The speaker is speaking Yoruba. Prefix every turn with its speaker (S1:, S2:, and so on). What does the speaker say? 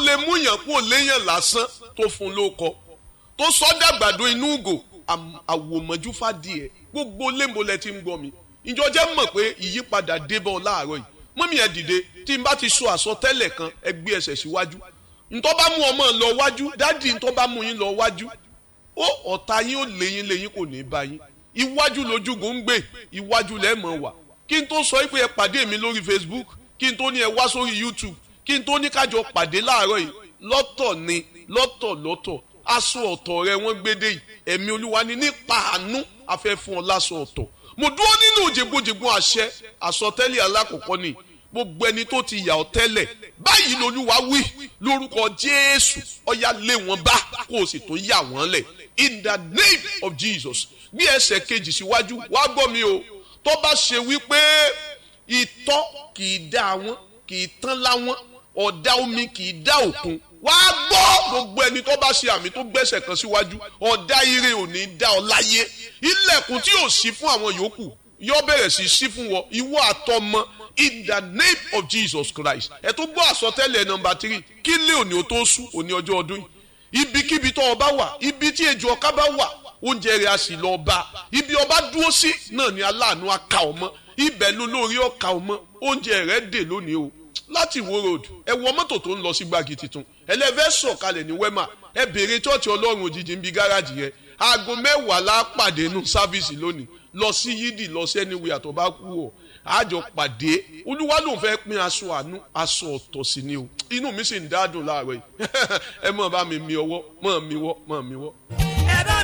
S1: lè mú yàn kó léyàn lásán tó fún lóko tó sọdàgbàdo inú ugò àwòmọ́jú fàdíẹ̀ gbogbo lémolẹ̀ tí ń gbọ́ mi ìjọ jẹ́ mọ̀ pé ìyípadà débọ̀ láàárọ̀ yìí mọ́mí ẹ̀ dìde tí n bá ti sọ àsọtẹ́lẹ̀ kan ẹ gbé ẹsẹ̀ síwájú ntọ́ bá mú ọmọ lọ wájú dádì ntọ́ bá mú yín lọ wájú ó ọ̀tá yín ó léyìn kò ní bá yín iwájú lójúgò ń gbé iwájú lẹ́ẹ̀mọ̀ wà kí n tó sọ pé ẹ pàdé mi lórí Facebook kí n tó ní ẹ wá sórí YouTube kí n tó ní kájọ pàdé láàárọ̀ yìí lọ́tọ̀ ni lọ́tọ̀ aṣọ ọ̀tọ̀ rẹ wọ́n gbédè yìí ẹ̀mí olúwa ni nípa àánú afẹ́ fún ọ láṣọ ọ̀tọ̀ mo dúró nínú jẹgbójẹgbó àṣẹ àsọtẹ́lẹ̀ alákọ̀ọ́kọ́ ni gbogbo ẹni tó ti yà ọ́ tẹ́lẹ̀ báyìí lolúwa wí lórúkọ Jésù ọ̀yá lé wọn bá kó o sì tó yà wọ́n lẹ̀ in the name of Jesus bí ẹsẹ̀ kejì síwájú wá gbọ́ mi o tó bá ṣe wípé ìtọ́ kì í dá wọn kì í tán láwọn ọ̀dá omi kì í dá òkun wá gbọ́ gbogbo ẹni tó bá ṣe àmì tó gbẹ́sẹ̀ kan síwájú ọ̀dá ire ò ní dá ọ láyé ilẹ̀kùn tí ò sí fún àwọn yòókù yóò bẹ̀rẹ̀ sí sí fún wọn ìwọ àtọmọ in the name of Jesus Christ ẹ tó gbọ́ àsọtẹ́lẹ̀ nọmba 3 kí lé òní o tó sùn òní ọjọ́ ọdún yìí ibikíbi tó ọba wà ibi tí ejò ọká bá wà oúnjẹ rẹ̀ a sì lọ bá ibi ọba dúró sí náà ni aláàánú aka ọmọ ibẹ̀ ló lórí ọka ọmọ oúnjẹ rẹ̀ dè lónìí o láti Ìwó road ẹ wọ mọ́tò tó ń lọ sí gbági tuntun ẹlẹ́fẹ́ sọ̀kalẹ̀ ní wema ẹ béèrè chọ́ọ̀chì ọlọ́run òjijì ń bi gáràjì yẹn aago 10 la pàdé nù sáfíìsì lónìí lọ sí yídì lọ sí ẹniwé àtọ̀ bá kú ọ àjọ pàdé olúwa ló ń fẹ́ pín aṣọ àánú aṣọ ọ̀tọ̀ sí ni o inú mi sì ń dádùn láàárọ̀ yìí ẹ mọ̀ bá mi mi ọwọ́ mọ̀ mi wọ́.